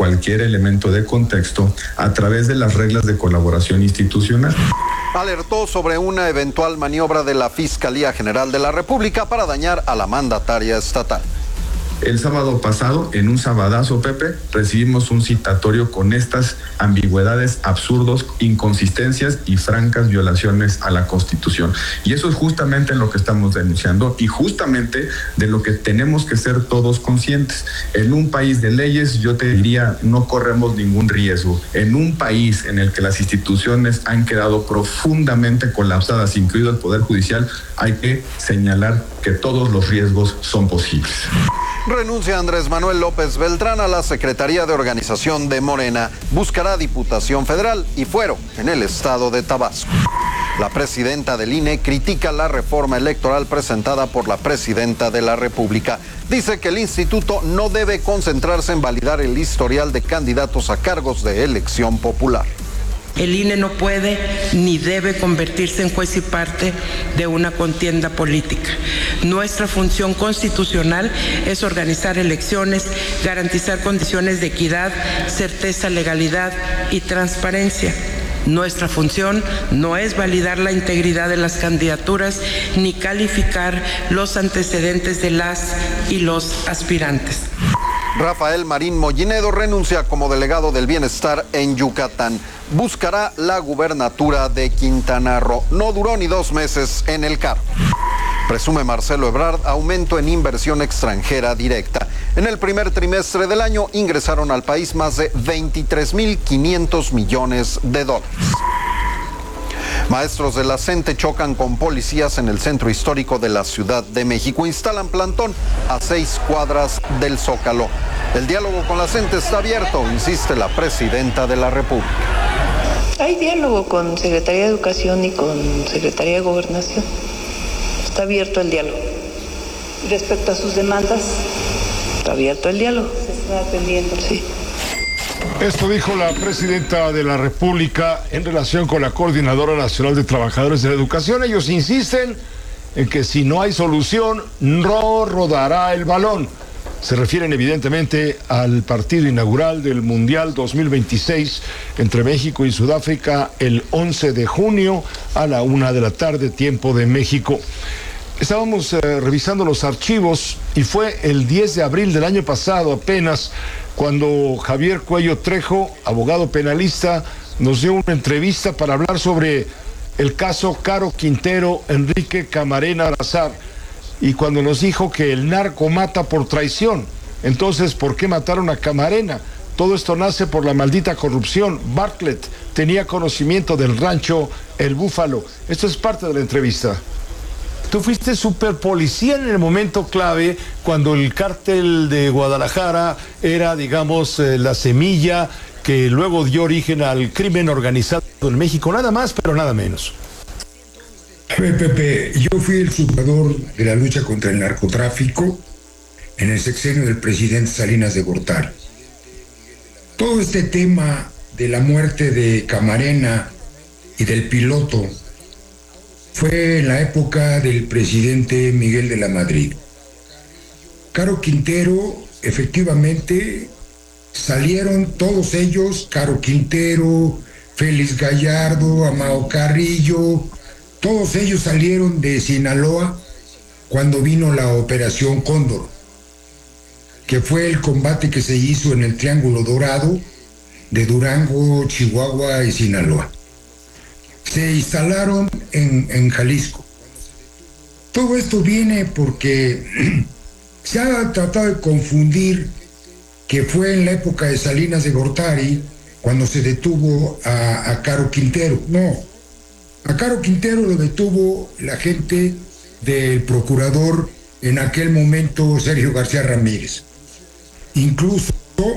cualquier elemento de contexto a través de las reglas de colaboración institucional. Alertó sobre una eventual maniobra de la Fiscalía General de la República para dañar a la mandataria estatal. El sábado pasado, en un sabadazo, Pepe, recibimos un citatorio con estas ambigüedades, absurdos, inconsistencias y francas violaciones a la Constitución. Y eso es justamente lo que estamos denunciando y justamente de lo que tenemos que ser todos conscientes. En un país de leyes, yo te diría, no corremos ningún riesgo. En un país en el que las instituciones han quedado profundamente colapsadas, incluido el Poder Judicial, hay que señalar que todos los riesgos son posibles. Renuncia Andrés Manuel López Beltrán a la Secretaría de Organización de Morena. Buscará Diputación Federal y fuero en el estado de Tabasco. La presidenta del INE critica la reforma electoral presentada por la presidenta de la República. Dice que el instituto no debe concentrarse en validar el historial de candidatos a cargos de elección popular. El INE no puede ni debe convertirse en juez y parte de una contienda política. Nuestra función constitucional es organizar elecciones, garantizar condiciones de equidad, certeza, legalidad y transparencia. Nuestra función no es validar la integridad de las candidaturas ni calificar los antecedentes de las y los aspirantes. Rafael Marín Mollinedo renuncia como delegado del bienestar en Yucatán. Buscará la gubernatura de Quintana Roo. No duró ni 2 meses en el cargo. Presume Marcelo Ebrard aumento en inversión extranjera directa. En el primer trimestre del año ingresaron al país más de 23.500 millones de dólares. Maestros de la CENTE chocan con policías en el centro histórico de la Ciudad de México. Instalan plantón a 6 cuadras del Zócalo. El diálogo con la CENTE está abierto, insiste la presidenta de la República. Hay diálogo con Secretaría de Educación y con Secretaría de Gobernación. Está abierto el diálogo. Respecto a sus demandas, está abierto el diálogo. Se está atendiendo, sí. Esto dijo la presidenta de la República en relación con la Coordinadora Nacional de Trabajadores de la Educación. Ellos insisten en que si no hay solución, no rodará el balón. Se refieren evidentemente al partido inaugural del Mundial 2026 entre México y Sudáfrica el 11 de junio a la 1:00 p.m, tiempo de México. Estábamos revisando los archivos y fue el 10 de abril del año pasado apenas cuando Javier Cuello Trejo, abogado penalista, nos dio una entrevista para hablar sobre el caso Caro Quintero, Enrique Camarena Salazar, y cuando nos dijo que el narco mata por traición. Entonces, ¿por qué mataron a Camarena? Todo esto nace por la maldita corrupción. Bartlett tenía conocimiento del rancho El Búfalo. Esto es parte de la entrevista. Tú fuiste superpolicía en el momento clave cuando el cártel de Guadalajara era, digamos, la semilla que luego dio origen al crimen organizado en México. Nada más, pero nada menos. A ver, Pepe, yo fui el fundador de la lucha contra el narcotráfico en el sexenio del presidente Salinas de Gortari. Todo este tema de la muerte de Camarena y del piloto fue en la época del presidente Miguel de la Madrid. Caro Quintero, efectivamente, salieron todos ellos, Caro Quintero, Félix Gallardo, Amado Carrillo, todos ellos salieron de Sinaloa cuando vino la Operación Cóndor, que fue el combate que se hizo en el Triángulo Dorado de Durango, Chihuahua y Sinaloa. Se instalaron en Jalisco. Todo esto viene porque se ha tratado de confundir que fue en la época de Salinas de Gortari cuando se detuvo a Caro Quintero. No, a Caro Quintero lo detuvo la gente del procurador en aquel momento, Sergio García Ramírez. Incluso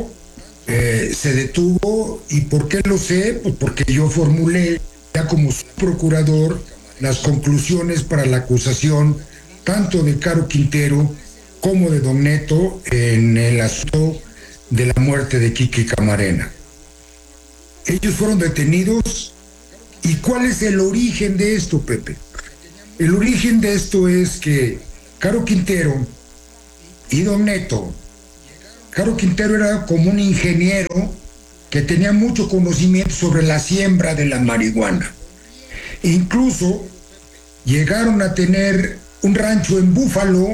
se detuvo, ¿y por qué lo sé? Pues porque yo formulé ya como procurador las conclusiones para la acusación tanto de Caro Quintero como de Don Neto en el asunto de la muerte de Quique Camarena. Ellos fueron detenidos. ¿Y cuál es el origen de esto, Pepe? El origen de esto es que Caro Quintero y Don Neto Caro Quintero era como un ingeniero que tenía mucho conocimiento sobre la siembra de la marihuana. E incluso llegaron a tener un rancho en Búfalo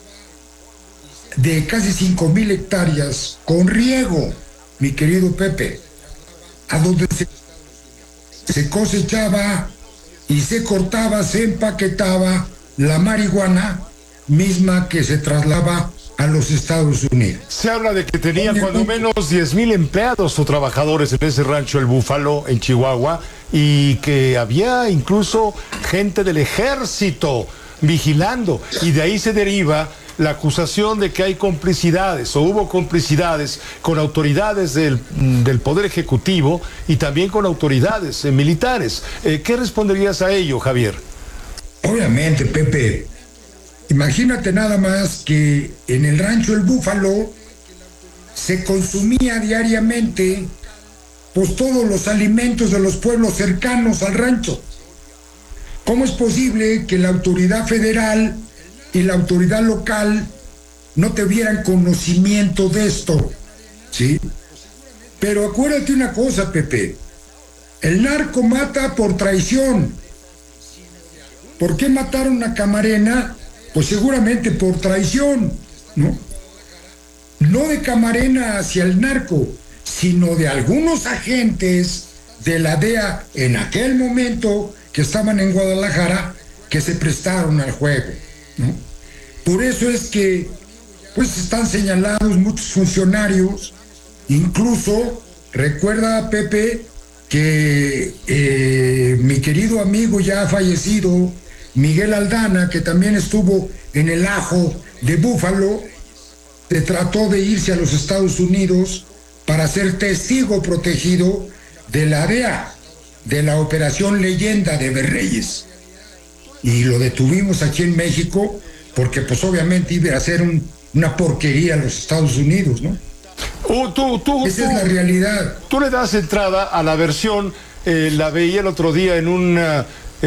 de casi 5,000 hectáreas con riego, mi querido Pepe, a donde se cosechaba y se cortaba, se empaquetaba la marihuana misma que se trasladaba a los Estados Unidos. Se habla de que tenía cuando menos 10,000 empleados o trabajadores en ese rancho El Búfalo, en Chihuahua, y que había incluso gente del ejército vigilando, y de ahí se deriva la acusación de que hay complicidades o hubo complicidades con autoridades del Poder Ejecutivo y también con autoridades militares. ¿Qué responderías a ello, Javier? Obviamente, Pepe, imagínate nada más que en el rancho El Búfalo se consumía diariamente pues todos los alimentos de los pueblos cercanos al rancho. ¿Cómo es posible que la autoridad federal y la autoridad local no tuvieran conocimiento de esto? ¿Sí? Pero acuérdate una cosa, Pepe, el narco mata por traición. ¿Por qué mataron a Camarena? Pues seguramente por traición, ¿no? No de Camarena hacia el narco, sino de algunos agentes de la DEA en aquel momento que estaban en Guadalajara, que se prestaron al juego, ¿no? Por eso es que pues están señalados muchos funcionarios. Incluso recuerda, Pepe, que mi querido amigo ya fallecido Miguel Aldana, que también estuvo en el Ajo de Búfalo, se trató de irse a los Estados Unidos para ser testigo protegido de la DEA, de la Operación Leyenda de Berreyes. Y lo detuvimos aquí en México porque pues obviamente iba a ser una porquería a los Estados Unidos, ¿no? Esa es la realidad. Tú le das entrada a la versión, la veía el otro día en una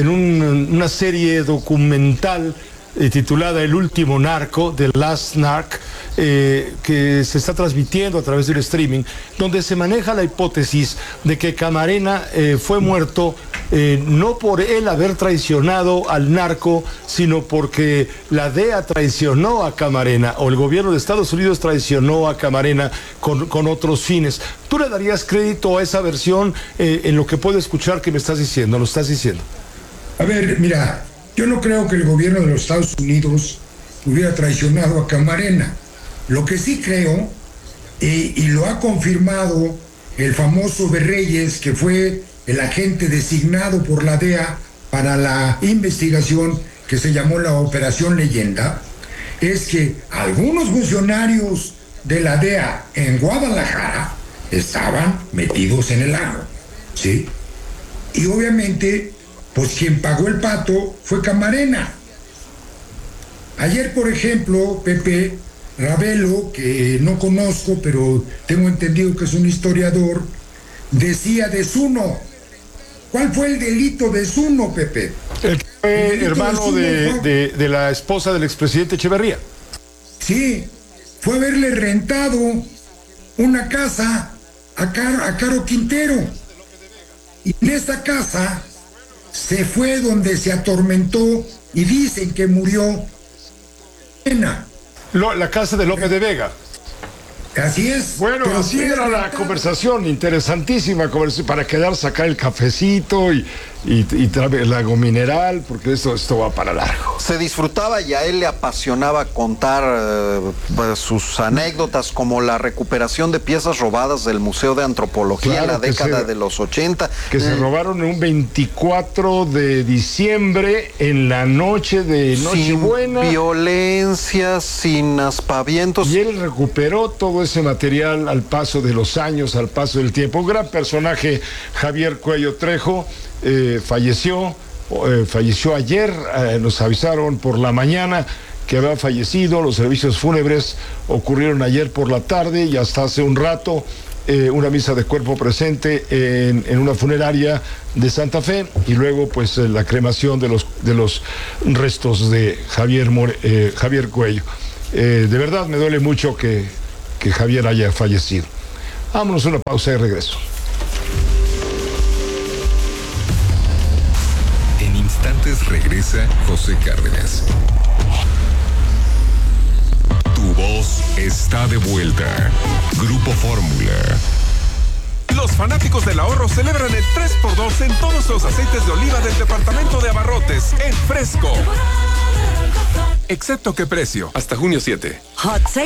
serie documental titulada El Último Narco, The Last Narc, que se está transmitiendo a través del streaming, donde se maneja la hipótesis de que Camarena fue muerto no por él haber traicionado al narco, sino porque la DEA traicionó a Camarena, o el gobierno de Estados Unidos traicionó a Camarena con otros fines. ¿Tú le darías crédito a esa versión en lo que puedo escuchar que me estás diciendo? ¿Lo estás diciendo? A ver, mira, yo no creo que el gobierno de los Estados Unidos hubiera traicionado a Camarena. Lo que sí creo, y lo ha confirmado el famoso Berreyes, que fue el agente designado por la DEA para la investigación que se llamó la Operación Leyenda, es que algunos funcionarios de la DEA en Guadalajara estaban metidos en el Ajo, ¿sí? Y obviamente pues quien pagó el pato fue Camarena. Ayer, por ejemplo, Pepe Ravelo, que no conozco, pero tengo entendido que es un historiador, decía de Zuno. ¿Cuál fue el delito de Zuno, Pepe? El que fue hermano de la esposa del expresidente Echeverría. Sí, fue haberle rentado una casa a Caro Quintero. Y en esta casa se fue donde se atormentó y dicen que murió. La casa de López de Vega. Así es. Bueno, así era la conversación, interesantísima conversación, para quedar, sacar el cafecito y el agua mineral, porque esto va para largo. Se disfrutaba y a él le apasionaba contar sus anécdotas, como la recuperación de piezas robadas del Museo de Antropología en la década de los 80. Que se robaron un 24 de diciembre en la noche de Nochebuena. Sin violencia, sin aspavientos. Y él recuperó todo ese material al paso de los años, al paso del tiempo. Un gran personaje, Javier Cuello Trejo, falleció ayer. Nos avisaron por la mañana que había fallecido. Los servicios fúnebres ocurrieron ayer por la tarde y hasta hace un rato una misa de cuerpo presente en una funeraria de Santa Fe, y luego pues la cremación de los restos de Javier Cuello. De verdad me duele mucho que que Javier haya fallecido. Vámonos a una pausa y regreso. En instantes regresa José Cárdenas. Tu voz está de vuelta. Grupo Fórmula. Los fanáticos del ahorro celebran el 3x2 en todos los aceites de oliva del departamento de abarrotes en Fresco. Excepto qué precio. Hasta junio 7.